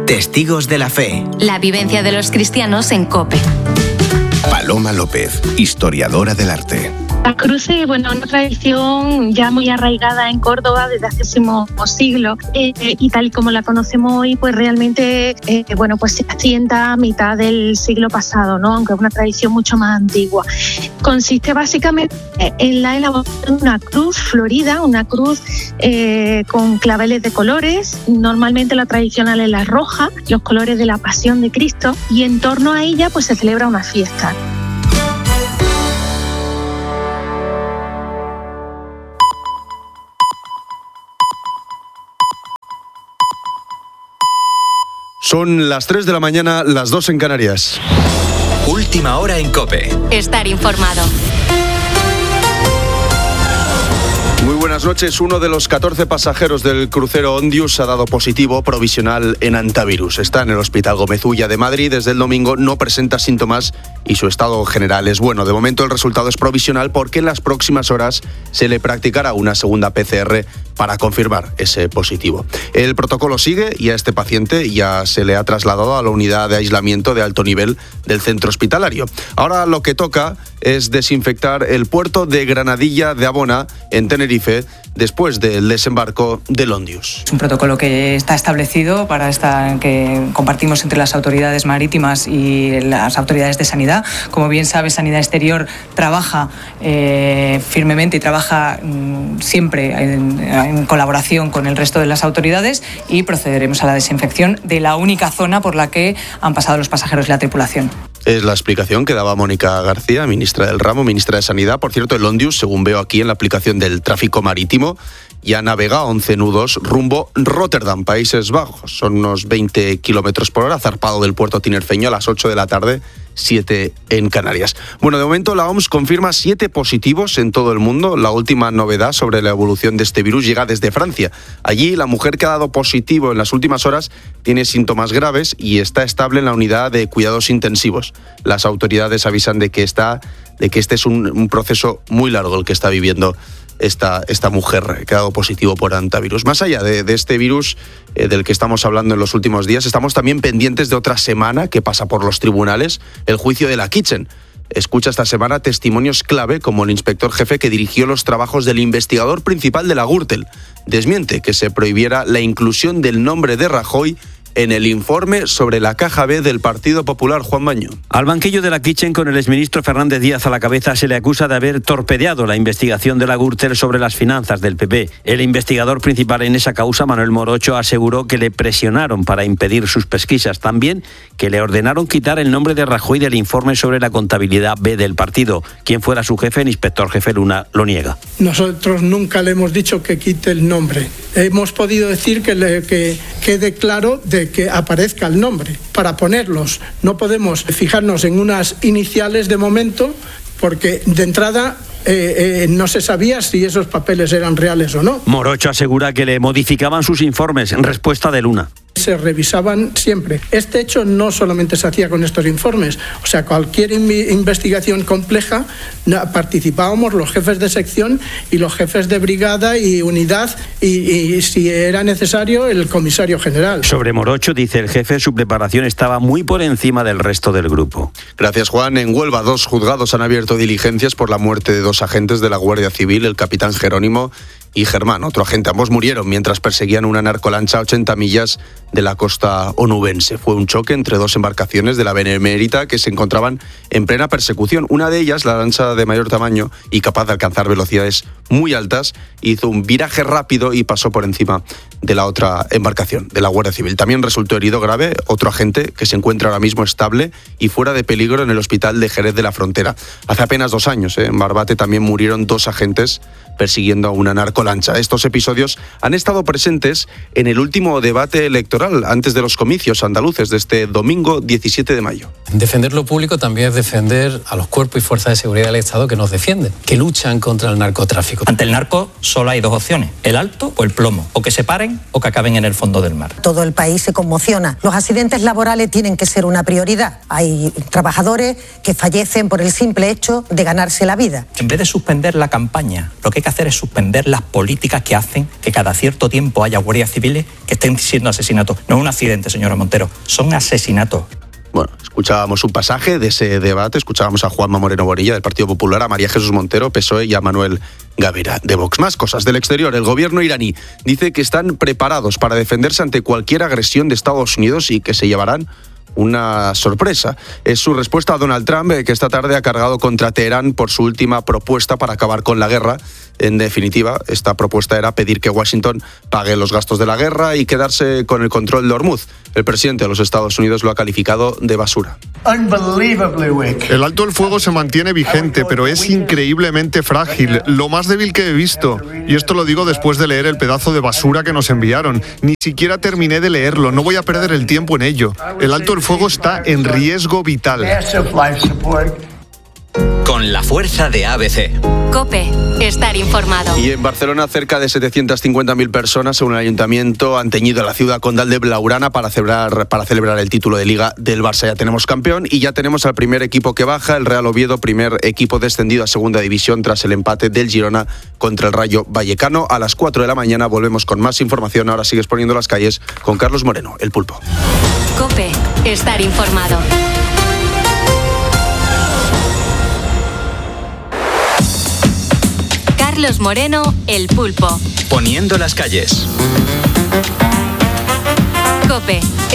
Testigos de la Fe. La vivencia de los cristianos en COPE. Paloma López, historiadora del arte. La cruz es una tradición ya muy arraigada en Córdoba desde hace siglos y tal y como la conocemos hoy, pues realmente se asienta a mitad del siglo pasado, ¿no? Aunque es una tradición mucho más antigua. Consiste básicamente en la elaboración de una cruz florida, una cruz con claveles de colores. Normalmente la tradicional es la roja, los colores de la Pasión de Cristo, y en torno a ella pues se celebra una fiesta. Son las 3 de la mañana, las 2 en Canarias. Última hora en COPE. Estar informado. Muy buenas noches. Uno de los 14 pasajeros del crucero Ondius ha dado positivo provisional en antivirus. Está en el Hospital Gómez Ulla de Madrid. Desde el domingo no presenta síntomas y su estado general es bueno. De momento el resultado es provisional porque en las próximas horas se le practicará una segunda PCR para confirmar ese positivo. El protocolo sigue y a este paciente ya se le ha trasladado a la unidad de aislamiento de alto nivel del centro hospitalario. Ahora lo que toca es desinfectar el puerto de Granadilla de Abona, en Tenerife, después del desembarco del Ondius. Es un protocolo que está establecido que compartimos entre las autoridades marítimas y las autoridades de sanidad. Como bien sabe, Sanidad Exterior trabaja firmemente y trabaja siempre en colaboración con el resto de las autoridades, y procederemos a la desinfección de la única zona por la que han pasado los pasajeros y la tripulación. Es la explicación que daba Mónica García, ministra del ramo, ministra de Sanidad. Por cierto, el Ondius, según veo aquí en la aplicación del tráfico marítimo, ya navega 11 nudos rumbo Rotterdam, Países Bajos. Son unos 20 kilómetros por hora, zarpado del puerto tinerfeño a las 8 de la tarde, 7 en Canarias. Bueno, de momento la OMS confirma 7 positivos en todo el mundo. La última novedad sobre la evolución de este virus llega desde Francia. Allí la mujer que ha dado positivo en las últimas horas tiene síntomas graves y está estable en la unidad de cuidados intensivos. Las autoridades avisan de que este es un proceso muy largo el que está viviendo esta mujer que ha dado positivo por antivirus. Más allá de este virus del que estamos hablando en los últimos días, estamos también pendientes de otra semana que pasa por los tribunales, el juicio de la Kitchen. Escucha esta semana testimonios clave como el inspector jefe que dirigió los trabajos del investigador principal de la Gürtel. Desmiente que se prohibiera la inclusión del nombre de Rajoy en el informe sobre la caja B del Partido Popular. Juan Baño. Al banquillo de la Kitchen, con el exministro Fernández Díaz a la cabeza, se le acusa de haber torpedeado la investigación de la Gürtel sobre las finanzas del PP. El investigador principal en esa causa, Manuel Morocho, aseguró que le presionaron para impedir sus pesquisas. También que le ordenaron quitar el nombre de Rajoy del informe sobre la contabilidad B del partido. Quien fuera su jefe, el inspector jefe Luna, lo niega. Nosotros nunca le hemos dicho que quite el nombre. Hemos podido decir que quede claro de que aparezca el nombre para ponerlos. No podemos fijarnos en unas iniciales de momento porque de entrada no se sabía si esos papeles eran reales o no. Morocho asegura que le modificaban sus informes en respuesta de Luna. Se revisaban siempre. Este hecho no solamente se hacía con estos informes, o sea, cualquier investigación compleja participábamos los jefes de sección y los jefes de brigada y unidad y si era necesario el comisario general. Sobre Morocho, dice el jefe, su preparación estaba muy por encima del resto del grupo. Gracias, Juan. En Huelva, 2 juzgados han abierto diligencias por la muerte de 2 agentes de la Guardia Civil, el capitán Jerónimo y Germán, otro agente. Ambos murieron mientras perseguían una narcolancha a 80 millas de la costa onubense. Fue un choque entre 2 embarcaciones de la Benemérita que se encontraban en plena persecución. Una de ellas, la lancha de mayor tamaño y capaz de alcanzar velocidades muy altas, hizo un viraje rápido y pasó por encima de la otra embarcación, de la Guardia Civil. También resultó herido grave otro agente que se encuentra ahora mismo estable y fuera de peligro en el hospital de Jerez de la Frontera. Hace apenas 2 años, en Barbate también murieron 2 agentes persiguiendo a una narcolancha. Estos episodios han estado presentes en el último debate electoral antes de los comicios andaluces de este domingo 17 de mayo. Defender lo público también es defender a los cuerpos y fuerzas de seguridad del Estado que nos defienden, que luchan contra el narcotráfico. Ante el narco solo hay 2 opciones, el alto o el plomo, o que se paren o que acaben en el fondo del mar. Todo el país se conmociona. Los accidentes laborales tienen que ser una prioridad. Hay trabajadores que fallecen por el simple hecho de ganarse la vida. En vez de suspender la campaña, lo que hay que hacer es suspender las políticas que hacen que cada cierto tiempo haya guardias civiles que estén siendo asesinados. asesinatos. No es un accidente, señora Montero, son asesinatos. Bueno, escuchábamos un pasaje de ese debate, escuchábamos a Juanma Moreno Bonilla del Partido Popular, a María Jesús Montero, PSOE, y a Manuel Gavira de Vox. Más cosas del exterior. El gobierno iraní dice que están preparados para defenderse ante cualquier agresión de Estados Unidos y que se llevarán una sorpresa. Es su respuesta a Donald Trump, que esta tarde ha cargado contra Teherán por su última propuesta para acabar con la guerra. En definitiva, esta propuesta era pedir que Washington pague los gastos de la guerra y quedarse con el control de Hormuz. El presidente de los Estados Unidos lo ha calificado de basura. El alto el fuego se mantiene vigente, pero es increíblemente frágil, lo más débil que he visto. Y esto lo digo después de leer el pedazo de basura que nos enviaron. Ni siquiera terminé de leerlo, no voy a perder el tiempo en ello. El alto el fuego está en riesgo vital. Con la fuerza de ABC. COPE. Estar informado. Y en Barcelona, cerca de 750.000 personas, según el ayuntamiento, han teñido la ciudad condal de Blaugrana para celebrar el título de Liga del Barça. Ya tenemos campeón y ya tenemos al primer equipo que baja, el Real Oviedo, primer equipo descendido a Segunda División tras el empate del Girona contra el Rayo Vallecano. A las 4 de la mañana volvemos con más información. Ahora sigues poniendo las calles con Carlos Moreno, el Pulpo. COPE. Estar informado. Carlos Moreno, el Pulpo. Poniendo las calles. COPE.